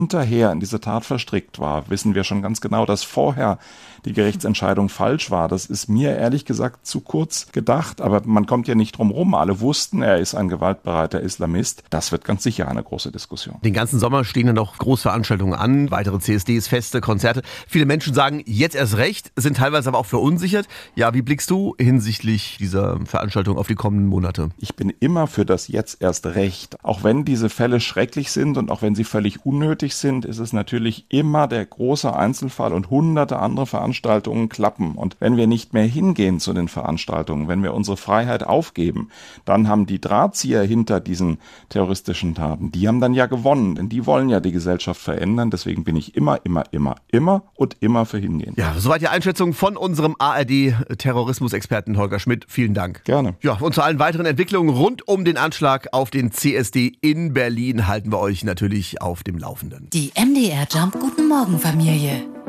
hinterher in diese Tat verstrickt war, wissen wir schon ganz genau, dass vorher die Gerichtsentscheidung falsch war. Das ist mir ehrlich gesagt zu kurz gedacht, aber man kommt ja nicht drum rum. Alle wussten, er ist ein gewaltbereiter Islamist. Das wird ganz sicher eine große Diskussion. Den ganzen Sommer stehen ja noch Großveranstaltungen an, weitere CSDs, Feste, Konzerte. Viele Menschen sagen, jetzt erst recht, sind teilweise aber auch verunsichert. Ja, wie blickst du hinsichtlich dieser Veranstaltung auf die kommenden Monate? Ich bin immer für das jetzt erst recht. Auch wenn diese Fälle schrecklich sind und auch wenn sie völlig unnötig sind, ist es natürlich immer der große Einzelfall und hunderte andere Veranstaltungen klappen. Und wenn wir nicht mehr hingehen zu den Veranstaltungen, wenn wir unsere Freiheit aufgeben, dann haben die Drahtzieher hinter diesen terroristischen Taten, die haben dann ja gewonnen, denn die wollen ja die Gesellschaft verändern. Deswegen bin ich immer für hingehen. Ja, soweit die Einschätzung von unserem ARD-Terrorismusexperten Holger Schmidt. Vielen Dank. Gerne. Ja, und zu allen weiteren Entwicklungen rund um den Anschlag auf den CSD in Berlin halten wir euch natürlich auf dem Laufenden. Die MDR Jump Guten Morgen Familie.